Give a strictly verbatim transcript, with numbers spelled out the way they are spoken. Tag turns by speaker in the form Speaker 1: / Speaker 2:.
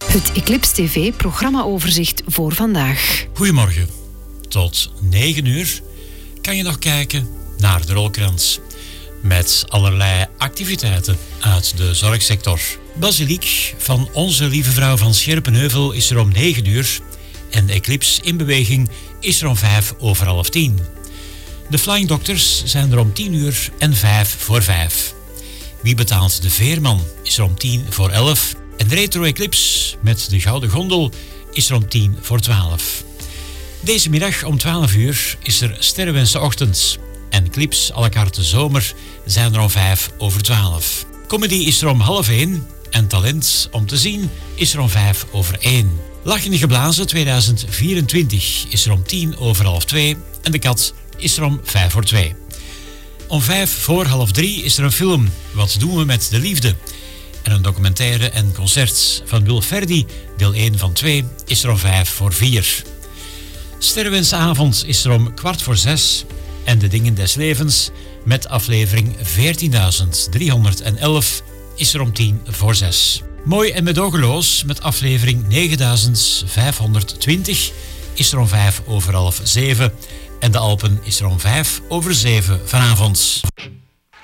Speaker 1: Het Eclipse T V-programmaoverzicht voor vandaag.
Speaker 2: Goedemorgen. Tot negen uur kan je nog kijken naar de rolkrans. Met allerlei activiteiten uit de zorgsector. Basiliek van Onze Lieve Vrouw van Scherpenheuvel is er om negen uur. En de Eclipse in beweging is er om vijf over half tien. De Flying Doctors zijn er om tien uur en vijf voor vijf. Wie betaalt de Veerman is er om tien voor elf. En de Retro Eclipse met de Gouden Gondel is er om tien voor twaalf. Deze middag om twaalf uur is er Sterrenwensen Ochtends. En clips à la carte zomer zijn er om vijf over twaalf. Comedy is er om half één. En talent om te zien is er om vijf over één. Lachende Geblazen tweeduizend vierentwintig is er om tien over half twee. En de Kat is er om vijf voor twee. Om vijf voor half drie is er een film. Wat doen we met de liefde? En een documentaire en concert van Wil Ferdi, deel één van twee, is er om vijf voor vier. Sterrenwensavond is er om kwart voor zes. En De Dingen des Levens met aflevering veertienduizend driehonderdelf is er om tien voor zes. Mooi en medogeloos met aflevering negenduizend vijfhonderdtwintig is er om vijf over half zeven. En De Alpen is er om vijf over zeven vanavond.